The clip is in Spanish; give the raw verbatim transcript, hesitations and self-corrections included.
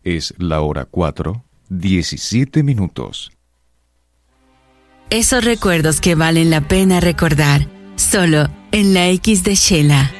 Es la hora cuatro, diecisiete minutos. Esos recuerdos que valen la pena recordar, solo en la X de Shela.